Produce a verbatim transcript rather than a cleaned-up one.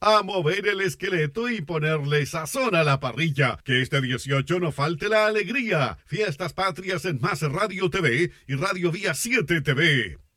a mover el esqueleto y ponerle sazón a la parrilla. Que este dieciocho no falte la alegría. Fiestas Patrias en Más Radio T V y Radio Vía siete T V.